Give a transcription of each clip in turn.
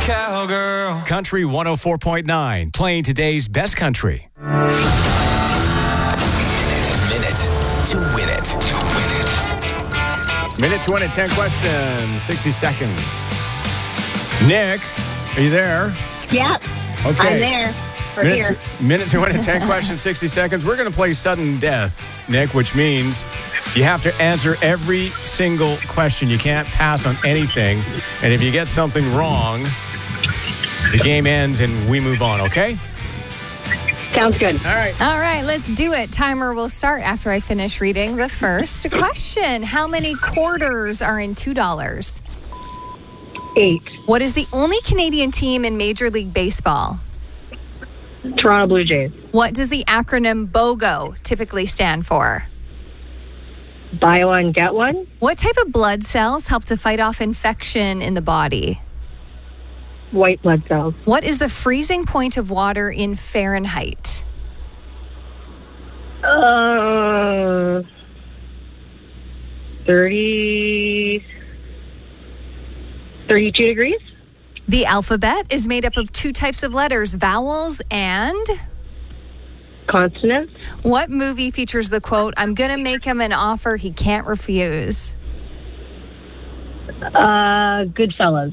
cowgirl. Country 104.9, playing today's best country. Minute to win it. Minute to win it, 10 questions, 60 seconds. Nick, are you there? Yep. Okay. I'm there. We're here. Minute to win it, 10 questions, 60 seconds. We're going to play sudden death, Nick, which means you have to answer every single question. You can't pass on anything. And if you get something wrong, the game ends and we move on, okay? Sounds good. All right, let's do it. Timer will start after I finish reading the first question. How many quarters are in $2? 8. What is the only Canadian team in Major League Baseball? Toronto Blue Jays. What does the acronym BOGO typically stand for? Buy one, get one. What type of blood cells help to fight off infection in the body? White blood cells. What is the freezing point of water in Fahrenheit? 32 degrees. The alphabet is made up of 2 types of letters, vowels and... Consonants. What movie features the quote, "I'm going to make him an offer he can't refuse"? Goodfellas.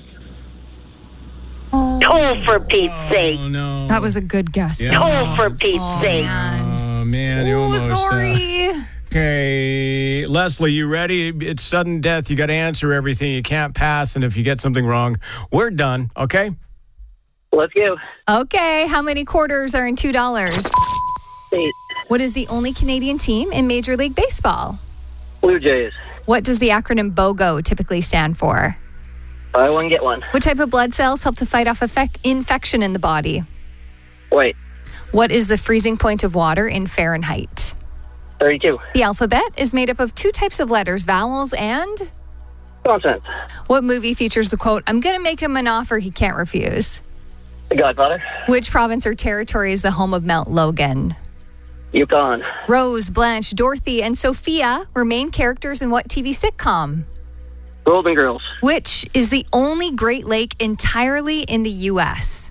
Toll for Pete's sake. Oh, no. That was a good guess. Yeah. Toll for Pete's sake. Oh, man. You almost, sorry. Okay. Leslie, you ready? It's sudden death. You got to answer everything. You can't pass. And if you get something wrong, we're done. Okay? Let's go. Okay, how many quarters are in $2? 8. What is the only Canadian team in Major League Baseball? Blue Jays. What does the acronym BOGO typically stand for? Buy one, get one. What type of blood cells help to fight off infection in the body? White. What is the freezing point of water in Fahrenheit? 32. The alphabet is made up of 2 types of letters, vowels and... Consonants. What movie features the quote, "I'm going to make him an offer he can't refuse"? The Godfather. Which province or territory is the home of Mount Logan? Yukon. Rose, Blanche, Dorothy, and Sophia were main characters in what TV sitcom? Golden Girls. Which is the only Great Lake entirely in the U.S.?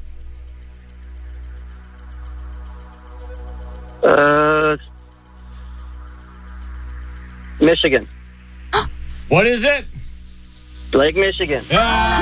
Michigan. What is it? Lake Michigan. Ah!